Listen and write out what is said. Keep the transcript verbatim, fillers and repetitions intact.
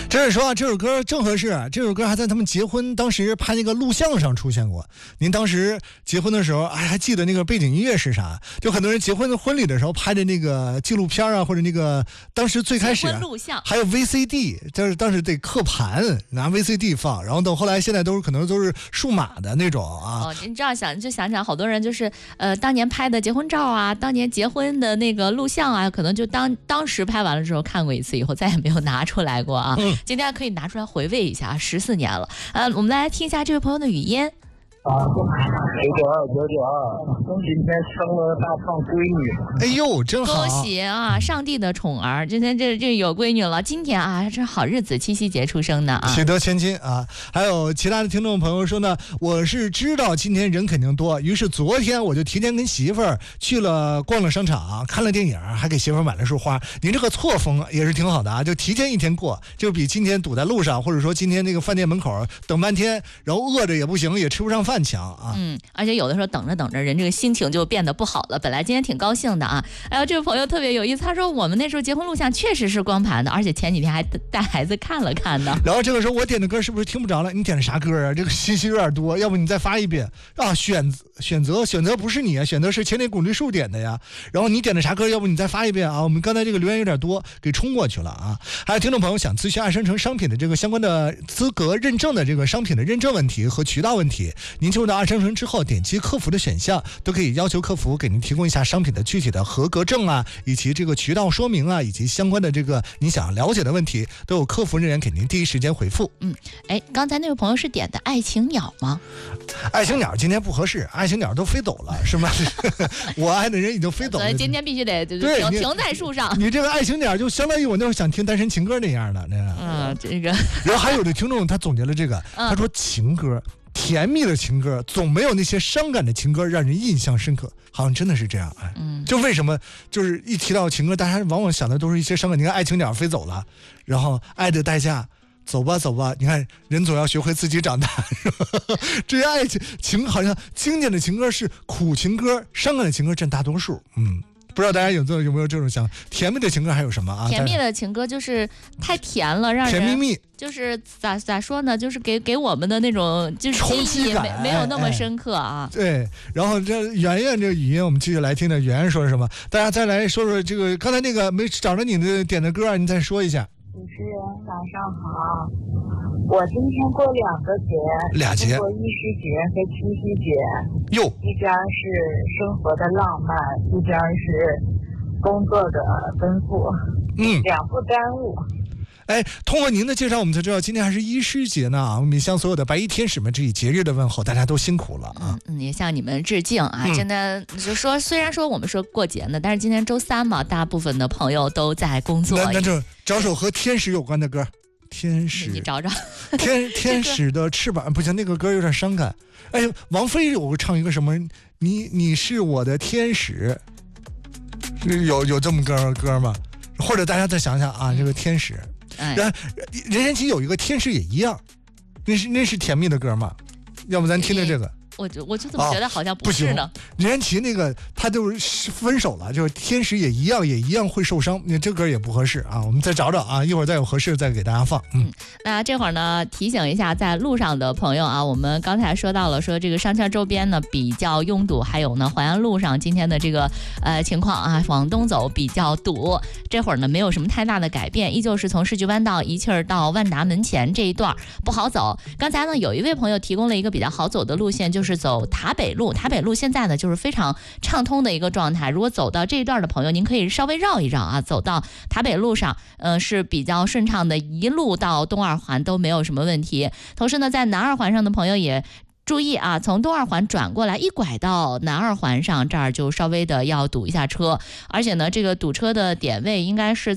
这是说啊，这首歌正合适、啊，这首歌还在他们结婚当时拍那个录像上出现过。您当时结婚的时候，哎，还记得那个背景音乐是啥？就很多人结婚的婚礼的时候拍的那个纪录片啊，或者那个当时最开始、啊、 结婚录像， 还有 V C D， 就是当时得刻盘拿 V C D 放，然后等后来现在都是可能都是数码的那种啊。 哦，你这样想就想想，好多人就是呃当年拍的结婚照啊，当年结婚的那个录像啊，可能就当当时拍完了之后看过一次，以后再也没有拿出来过啊。嗯、今天可以拿出来回味一下，十四年了。呃，我们来听一下这位朋友的语音。 九九二九九二，今天生了大胖闺女， 哎呦，真好！ 恭喜啊，上帝的宠儿，今天这这有闺女了。今天啊，这好日子，七夕节出生的啊， 喜得千金啊！还有其他的听众朋友说呢，我是知道今天人肯定多，于是昨天我就提前跟媳妇儿去了逛了商场，看了电影，还给媳妇儿买了束花。您这个错峰也是挺好的啊，就提前一天过，就比今天堵在路上，或者说今天那个饭店门口等半天，然后饿着也不行，也吃不上饭强啊。 嗯，而且有的时候等着等着，人这个心情就变得不好了。本来今天挺高兴的啊，还有这位朋友特别有意思，他说我们那时候结婚录像确实是光盘的，而且前几天还带孩子看了看呢。 然后这个时候我点的歌是不是听不着了？你点的啥歌啊？这个信息有点多，要不你再发一遍啊？选选择选择不是你啊，选择是千里古绿树点的呀。然后你点的啥歌？要不你再发一遍啊？我们刚才这个留言有点多，给冲过去了啊。还有听众朋友想咨询爱生成商品的这个相关的资格认证的这个商品的认证问题和渠道问题，您进入到爱生成之后，点击客服的选项，都可以要求客服给您提供一下商品的具体的合格证啊，以及这个渠道说明啊，以及相关的这个你想了解的问题，都有客服人员给您第一时间回复。 嗯，哎，刚才那位朋友是点的爱情鸟吗？ 爱情鸟今天不合适，爱情鸟都飞走了，是吗？我爱的人已经飞走了， 所以今天必须得停停在树上。 你这个爱情鸟就相当于我那会儿想听单身情歌那样的，那个。 嗯，这个。 然后还有的听众他总结了这个，他说情歌。甜蜜的情歌总没有那些伤感的情歌让人印象深刻，好像真的是这样。哎，嗯，就为什么就是一提到情歌，大家往往想的都是一些伤感。你看爱情鸟飞走了，然后爱的代价，走吧走吧，你看人总要学会自己长大，是吧？这些爱情情好像经典的情歌是苦情歌，伤感的情歌占大多数。嗯。不知道大家有有没有这种想甜蜜的情歌还有什么啊？ 甜蜜的情歌就是太甜了，让人甜蜜蜜， 就是咋咋说呢？就是给给我们的那种就是记忆没没有那么深刻啊。 哎、对，然后这圆圆这个语音我们继续来听听圆圆说什么。大家再来说说这个刚才那个没找着你的点的歌，你再说一下。 主持人晚上好，我今天过两个节， 俩节， 过医师节和七夕节。 哟， 一边是生活的浪漫，一边是工作的奔赴，嗯，两不耽误。 哎，通过您的介绍，我们才知道今天还是医师节呢啊！我们向所有的白衣天使们致以节日的问候，大家都辛苦了啊！ 嗯，也向你们致敬啊！嗯、真的就说，虽然说我们说过节呢，但是今天周三嘛，大部分的朋友都在工作。 那那就找首和天使有关的歌，天使， 你找找。 天天使的翅膀不行，那个歌有点伤感。哎，王菲有唱一个什么？你你是我的天使，有有这么歌歌吗？或者大家再想想啊，这个天使。 哎、 然任贤齐有一个天使也一样，那是那是甜蜜的歌吗？要不咱听听这个。 我就我就怎么觉得好像不是呢？ 哦、任贤齐那个他就是分手了，就是天使也一样也一样会受伤，那这歌也不合适啊。我们再找找啊，一会儿再有合适再给大家放。嗯， 嗯那这会儿呢提醒一下在路上的朋友啊，我们刚才说到了说这个商圈周边呢比较拥堵，还有呢淮安路上今天的这个呃情况啊，往东走比较堵。这会儿呢没有什么太大的改变，依旧是从世纪弯道一气儿到万达门前这一段不好走。刚才呢有一位朋友提供了一个比较好走的路线，就是走塔北路。塔北路现在呢就是非常畅通的一个状态，如果走到这一段的朋友，您可以稍微绕一绕啊，走到塔北路上，呃是比较顺畅的，一路到东二环都没有什么问题。同时呢，在南二环上的朋友也注意啊，从东二环转过来，一拐到南二环上，这儿就稍微的要堵一下车，而且呢，这个堵车的点位应该是